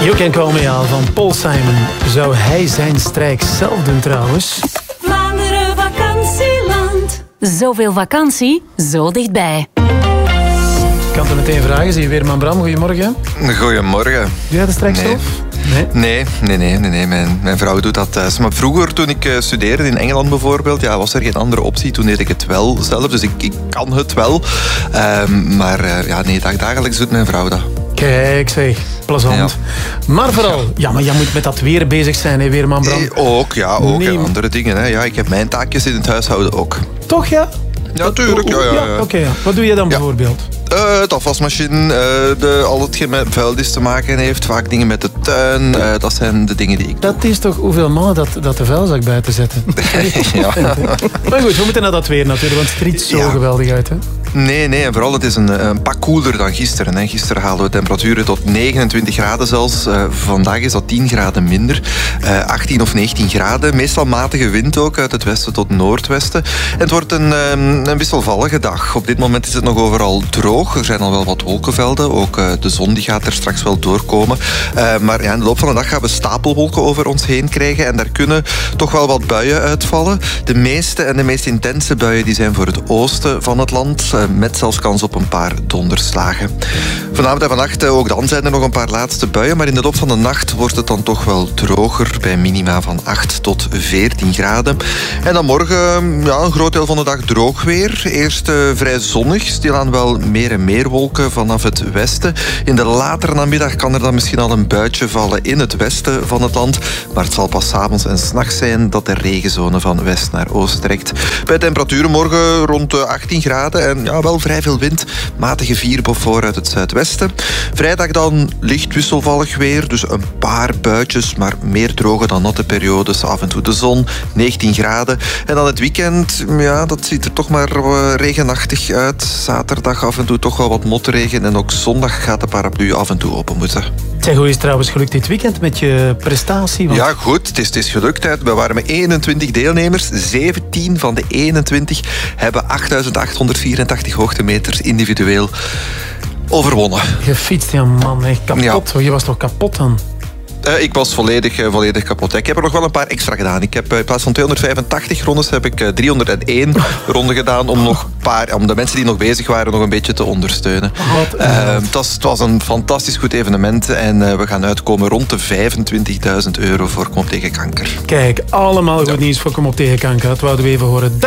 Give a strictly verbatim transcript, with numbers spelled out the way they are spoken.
You Can Call Me Al van Paul Simon. Zou hij zijn strijk zelf doen trouwens? Vlaanderen vakantieland. Zoveel vakantie, zo dichtbij. Ik kan het meteen vragen. Zie je Weerman Bram, goedemorgen. Goedemorgen. Doe jij de strijk nee. zelf? Nee? Nee, nee, nee, nee, nee. Mijn, mijn vrouw doet dat thuis. Maar vroeger, toen ik uh, studeerde in Engeland bijvoorbeeld, ja, was er geen andere optie. Toen deed ik het wel zelf, dus ik, ik kan het wel. Um, maar uh, ja, nee, dag, dagelijks doet mijn vrouw dat. Kijk, zeg, plezant. Ja. Maar vooral, ja, maar jij moet met dat weer bezig zijn, hè, Weerman Bram? Eh, ook, ja, ook. Nee. En andere dingen. Hè. Ja, ik heb mijn taakjes in het huishouden ook. Toch, ja? Ja, tuurlijk. Ja, ja, ja. ja, Oké, okay, ja. Wat doe je dan ja. bijvoorbeeld? Uh, de afwasmachine, uh, de, al hetgeen met vuilnis te maken heeft, vaak dingen met de tuin, uh, dat zijn de dingen die ik doe. Dat is toch hoeveel mannen dat, dat de vuilzak buiten zetten? ja. Maar goed, we moeten naar dat weer natuurlijk, want het riet zo ja. geweldig uit, hè? Nee, nee, en vooral het is een, een pak koeler dan gisteren. Hè. Gisteren haalden we temperaturen tot negenentwintig graden zelfs. Uh, vandaag is dat tien graden minder. Uh, achttien of negentien graden. Meestal matige wind ook, uit het westen tot noordwesten. En het wordt een, um, een wisselvallige dag. Op dit moment is het nog overal droog. Er zijn al wel wat wolkenvelden. Ook uh, de zon die gaat er straks wel doorkomen. Uh, maar ja, in de loop van de dag gaan we stapelwolken over ons heen krijgen. En daar kunnen toch wel wat buien uitvallen. De meeste en de meest intense buien die zijn voor het oosten van het land. Met zelfs kans op een paar donderslagen. Vanavond en vannacht ook dan zijn er nog een paar laatste buien. Maar in de loop van de nacht wordt het dan toch wel droger. Bij minima van acht tot veertien graden. En dan morgen ja, een groot deel van de dag droog weer. Eerst uh, vrij zonnig. Stilaan wel meer en meer wolken vanaf het westen. In de latere namiddag kan er dan misschien al een buitje vallen in het westen van het land. Maar het zal pas 's avonds en 's nachts zijn dat de regenzone van west naar oost trekt. Bij temperaturen morgen rond de achttien graden. En ja, wel vrij veel wind. Matige vierbof voor uit het zuidwesten. Vrijdag dan licht wisselvallig weer. Dus een paar buitjes, maar meer droge dan natte periodes. Af en toe de zon, negentien graden. En dan het weekend, ja, dat ziet er toch maar regenachtig uit. Zaterdag af en toe toch wel wat motregen. En ook zondag gaat de paraplu af en toe open moeten. Zeg, hoe is het trouwens gelukt dit weekend met je prestatie? Want... Ja, goed. Het is, het is gelukt. Hè. We waren met eenentwintig deelnemers. zeventien van de eenentwintig hebben achtduizend achthonderdvierentachtig hoogtemeters individueel overwonnen. Gefietst, ja man. Echt kapot. Ja. Je was toch kapot dan? Uh, ik was volledig, uh, volledig kapot. Ik heb er nog wel een paar extra gedaan. Ik heb uh, in plaats van tweehonderdvijfentachtig rondes heb ik uh, driehonderdéén ronden gedaan om, nog paar, om de mensen die nog bezig waren nog een beetje te ondersteunen. Uh, het, was, het was een fantastisch goed evenement en uh, we gaan uitkomen rond de vijfentwintigduizend euro voor Kom op tegen kanker. Kijk, allemaal goed ja. nieuws voor Kom op tegen kanker. Dat wouden we even horen.